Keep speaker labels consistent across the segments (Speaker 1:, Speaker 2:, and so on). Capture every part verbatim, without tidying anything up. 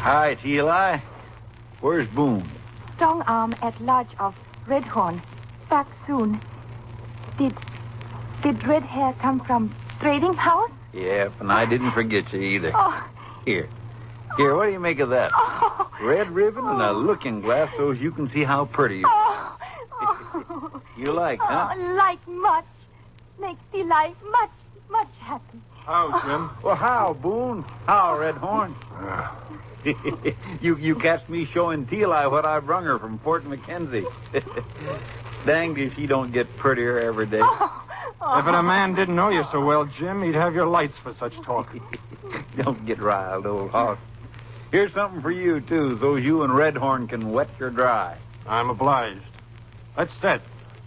Speaker 1: Hi, T L I. Where's Boone?
Speaker 2: Strong arm at lodge of Redhorn. Back soon. Did did red hair come from trading house?
Speaker 1: Yep, and I didn't forget you either.
Speaker 2: Oh.
Speaker 1: Here. Here, what do you make of that?
Speaker 2: Oh.
Speaker 1: Red ribbon and a looking glass so you can see how pretty you are.
Speaker 2: Oh. Oh.
Speaker 1: You like, huh?
Speaker 2: Oh, like much. Makes me life much, much happy.
Speaker 3: How, Jim?
Speaker 1: Well, how, Boone? How, Redhorn? you you catch me showing T L I what I brung her from Fort McKenzie. Danged if she don't get prettier every day.
Speaker 2: Oh. Oh.
Speaker 3: If a man didn't know you so well, Jim, he'd have your lights for such talk.
Speaker 1: Don't get riled, old hoss. Here's something for you, too, so you and Redhorn can wet your dry.
Speaker 3: I'm obliged. Let's set.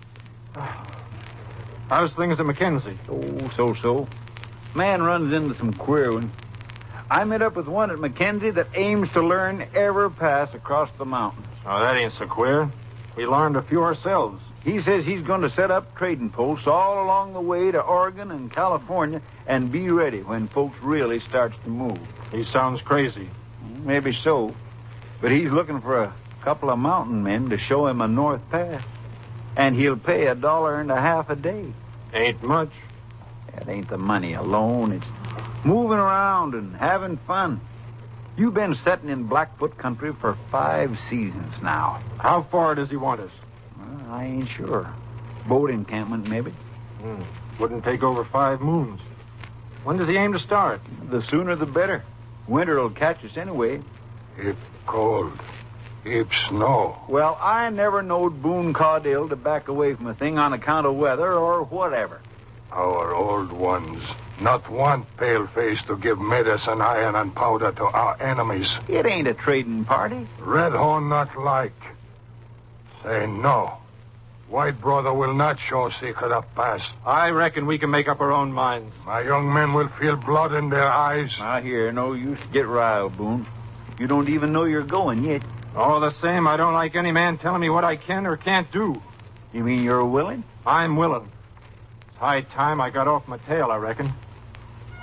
Speaker 3: How's things at McKenzie?
Speaker 1: Oh, so-so. Man runs into some queer ones. I met up with one at McKenzie that aims to learn every pass across the mountains.
Speaker 3: Oh, that ain't so queer. We learned a few ourselves.
Speaker 1: He says he's going to set up trading posts all along the way to Oregon and California and be ready when folks really starts to move.
Speaker 3: He sounds crazy.
Speaker 1: Maybe so. But he's looking for a couple of mountain men to show him a north pass. And he'll pay a dollar and a half a day.
Speaker 3: Ain't much.
Speaker 1: That ain't the money alone. It's moving around and having fun. You've been setting in Blackfoot country for five seasons now.
Speaker 3: How far does he want us?
Speaker 1: Well, I ain't sure. Boat encampment, maybe.
Speaker 3: Hmm. Wouldn't take over five moons. When does he aim to start?
Speaker 1: The sooner the better. Winter'll catch us anyway.
Speaker 4: It's cold. It's snow.
Speaker 1: Well, I never knowed Boone Caudill to back away from a thing on account of weather or whatever.
Speaker 4: Our old ones not want pale-face to give medicine, iron, and powder to our enemies.
Speaker 1: It ain't a trading party.
Speaker 4: Redhorn not like. Say no. White brother will not show secret up pass.
Speaker 3: I reckon we can make up our own minds.
Speaker 4: My young men will feel blood in their eyes.
Speaker 1: I hear no use to get riled, Boone. You don't even know you're going yet.
Speaker 3: All the same, I don't like any man telling me what I can or can't do.
Speaker 1: You mean you're willing?
Speaker 3: I'm willing. It's high time I got off my tail, I reckon.